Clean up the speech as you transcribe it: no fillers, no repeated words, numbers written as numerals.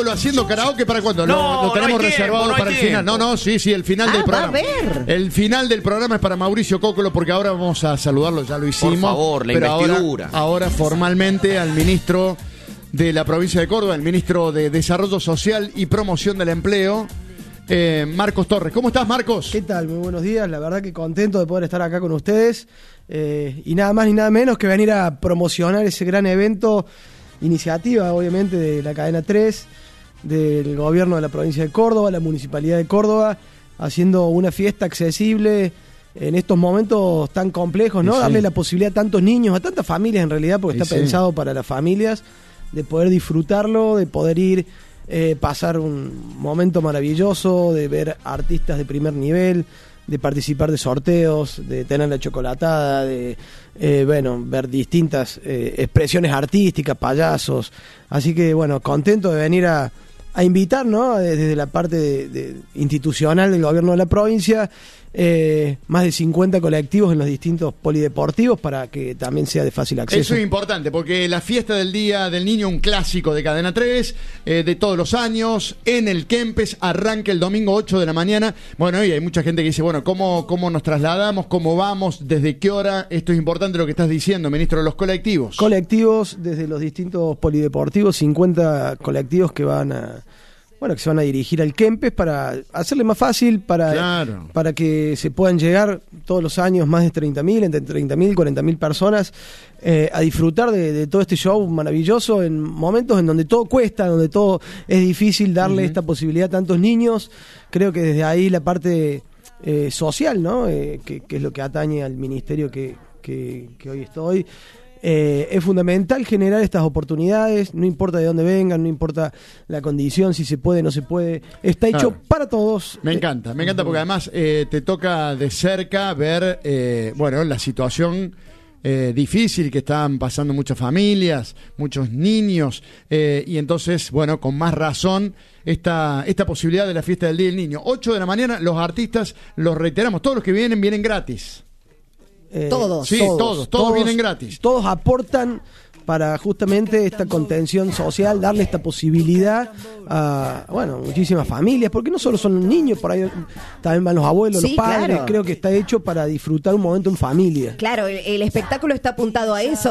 Cócolo haciendo karaoke, ¿para cuándo? Lo tenemos reservado para el final. Sí, el final del programa. Va a ver. El final del programa es para Mauricio Cócolo, porque ahora vamos a saludarlo, ya lo hicimos. Por favor, la investidura. Ahora formalmente al ministro de la provincia de Córdoba, el ministro de Desarrollo Social y Promoción del Empleo, Marcos Torres. ¿Cómo estás, Marcos? ¿Qué tal? Muy buenos días. La verdad que contento de poder estar acá con ustedes. Y nada más ni nada menos que venir a promocionar ese gran evento, iniciativa obviamente de la cadena 3, del gobierno de la provincia de Córdoba, la municipalidad de Córdoba, haciendo una fiesta accesible en estos momentos tan complejos, ¿no? Sí. Darle la posibilidad a tantos niños, a tantas familias en realidad, porque está pensado para las familias, de poder disfrutarlo, de poder ir, pasar un momento maravilloso, de ver artistas de primer nivel, de participar de sorteos, de tener la chocolatada, de ver distintas expresiones artísticas, payasos. Así que contento de venir a invitar, ¿no? Desde la parte institucional del gobierno de la provincia, más de 50 colectivos en los distintos polideportivos para que también sea de fácil acceso. Eso es importante, porque la fiesta del Día del Niño, un clásico de Cadena 3, de todos los años, en el Kempes, arranca el domingo 8 de la mañana. Bueno, y hay mucha gente que dice, ¿cómo nos trasladamos? ¿Cómo vamos? ¿Desde qué hora? Esto es importante lo que estás diciendo, ministro, de los colectivos. Colectivos desde los distintos polideportivos, 50 colectivos que que se van a dirigir al Kempes para hacerle más fácil, para que se puedan llegar todos los años más de 30.000, entre 30.000 y 40.000 personas a disfrutar de todo este show maravilloso en momentos en donde todo cuesta, donde todo es difícil darle esta posibilidad a tantos niños. Creo que desde ahí la parte social, ¿no? Que es lo que atañe al ministerio que hoy estoy. Es fundamental generar estas oportunidades, no importa de dónde vengan, no importa la condición, si se puede, no se puede, está hecho para todos. Me encanta porque además te toca de cerca ver la situación difícil que están pasando muchas familias, muchos niños, y entonces, con más razón esta posibilidad de la fiesta del Día del Niño. 8 de la mañana, los artistas, los reiteramos, todos los que vienen gratis. Todos vienen gratis. Todos aportan para justamente esta contención social, darle esta posibilidad a muchísimas familias, porque no solo son niños, por ahí también van los abuelos, los padres. Claro. Creo que está hecho para disfrutar un momento en familia. Claro, el espectáculo está apuntado a eso.